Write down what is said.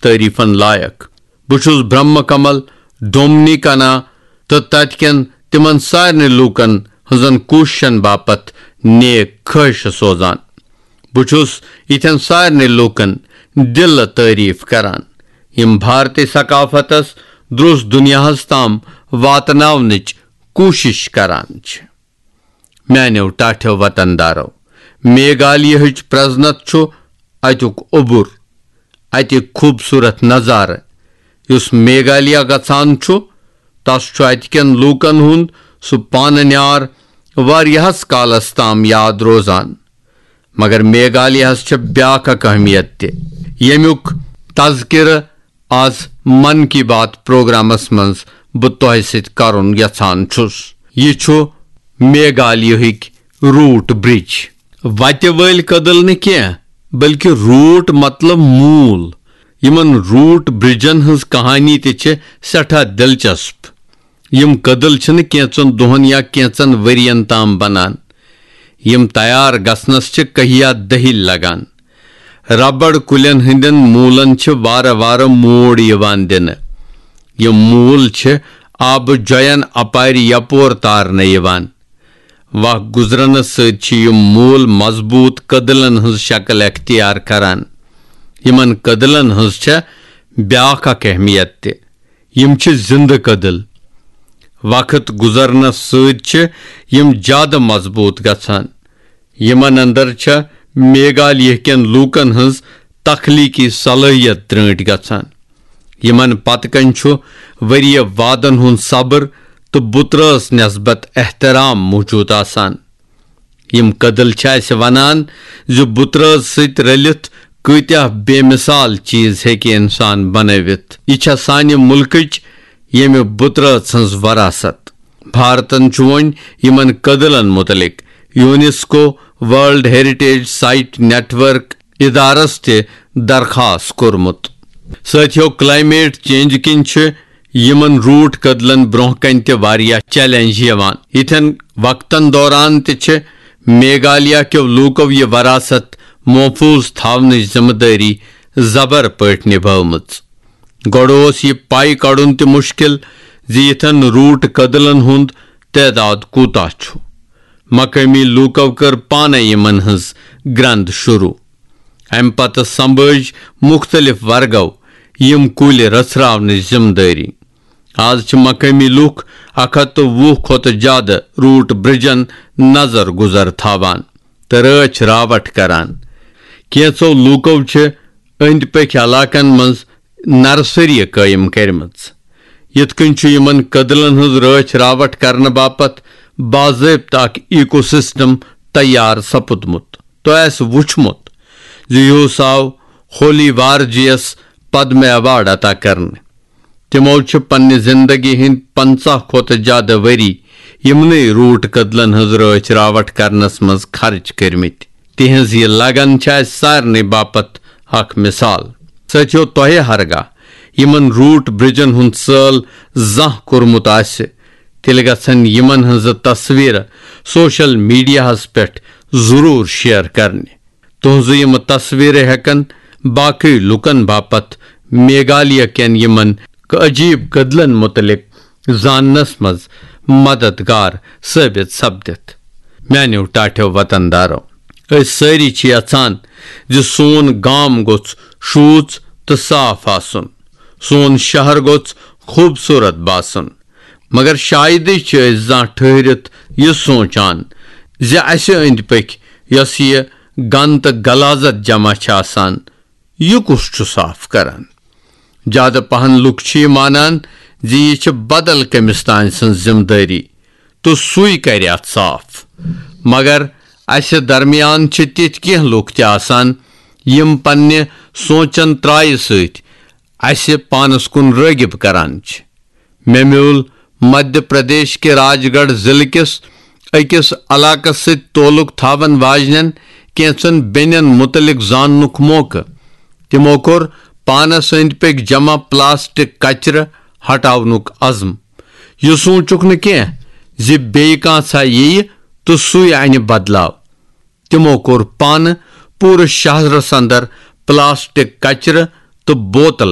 तारीफन लायक। बुछुस ब्रह्म कमल डोमिनिकाना तो तत्कन तिमन सारने लूकन हजन कोशन बापत नेक खश सोजान। बुछुस इथन सारने लूकन दिल तारीफ करान यम भारतीय सकाफतस द्रुस दुनियाहस ताम वातनावनिच कोशिश करान छ। म्यान्यो टाठ्यो वतनदारो, मेघालयच प्रजनत छु अतुक उबुर, अति खूबसूरत नजारा युस मेघालय गचान छु तस छु अतकन लूकन हुंद सु पानन्यार वारियाहस कालस ताम याद रोजान। मगर मेघालयस छ ब्याक अहमियत ते यमुक तज़किर आज मन की बात प्रोग्रामस मंज बह तोह सत करुन यछान छुस। यह छु मेघालयिक रूट ब्रिज। वत वल कदल न क्या बल्कि रूट मतलब मूल। यमन रूट ब्रिजन हज कहानी ते सठा दिलचस्प। यम कदल छन कैचन दोहन या कैचन वरियन ताम बनान। यम तैयार गसनस छ कहिया दहिल लगान। रबड़ कुलन हंदन मूलन छ वार वार मोड़ यवान दिन। यम मूल छ आब जयन अपार यपोर तारने यवान। वह गुजरन सत यम मूल मजबूत कदलन हज शक्ल अख्तियार करान। यमन कदलन हज छ ब्याख अहमियत ते यम छ जिंद कदल। वक्त गुजरन सत छ यम ज्यादा मजबूत गछान। यमन अंदर छ मेघालय केन लूकन हज तखलीकी सलाहियत त्रट गछान। यमन पतकन छु वरिय वादन हुन सब्र तो बुतरस नस्बत एहतराम मौजूद आसान। यम कदल छ अस वनान जो बुतरस सत रलित कत्या बेमिसाल चीज हेकि इंसान बनवित। यह छ सानि मुल्कच यम बुतरस हंस वरासत। भारतन छु one Yemen कदलन मुतलिक UNESCO world heritage site network इदारस ते दरखास्त कोरमुत। साथियों क्लाइमेट चेंज किन छ यमन रूट कदलन ब्रोह कन ते वारिया चैलेंज यवान। इथन वक्तन दौरान ते छ मेघालय के लूको यह वरासत महफूज थावन जिम्मेदारी जबर पट निभावमच। गोड़ोस यह पाई कड़ुन ते मुश्किल जी इथन रूट कदलन हुंद तादाद कूता छु। मकामी लूको कर पाने यमन हज ग्रंथ शुरू। अम पत संभज मुख्तलिफ वर्गो यम कुल रचरावन जिम्मेदारी। आज छ मकामी लूख 120 खोत ज्यादा रूट ब्रिजन नजर गुजर थावान तो रच रावट करान। कैचो लूको छ अंद पक इलाकन मज नर्सरी कायम करमच। यिथकन छ यमन कदलन हज रच रावट करने बापत बाज़ाब्ता इकोसिस्टम तैयार सपुदमुत। तो आस वुचमुत यह आव होली वारजियस पद्म अवार्ड अता करने। तिमो छ पन्ने जिंदगी हिंद 50 खोत ज्यादा वरी यमने रूट कदलन हज रच रावट करनस मज खर्च करमित। तिहज यह लगन छ सारने बापत अख मिसाल। सचो तोहे हरगा यमन रूट ब्रिजन हुंद सल जह कोरमुत आसे तिल गसन यमन हज तस्वीर सोशल मीडिया हस पेट जरूर शेयर करने। तुहज यम तस्वीर हेकन बाकी लुकन बापत मेघालय केन यमन अजीब कदलन मुतलिक जाननस मज मददगार साबित सपदित। म्यान्यो टाठ्यो वतनदारो, सारी छ यछान जो सोन गाम गोछ शूच तो साफ आसन, सोन शहर गोछ खूबसूरत बासन। मगर शायद जा ठहरित यह सोचान जे असे अंद पक यस यह गंद तो गलाजत जमा आसान यह कुछ छु साफ करान। ज्यादा पहन लुक छ मानान जी यह बदल कमिस तान सन जिम्मेदारी तो सुई कर साफ। मगर अस दरमियान छ तिथ कह लुक ते आसान यम पन्ने सोचन त्राय सत अस पानस कुन रागिब करान छ। मे म्यूल मध्य प्रदेश के राजगढ़ जिले किस अकिस इलाकस सत तोलुक थावन वाजन कैचन बेनन मुतलिक जाननुक मौका। तिमो कोर पानस अंद पक जमा प्लास्टिक कचर हटावनुक अज़म। यह सोचुक न कह जि बे कह यी तो सुई अन बदलाव। तिमो कोर पान पूरे शहरस अंदर प्लास्टिक कचर तो बोतल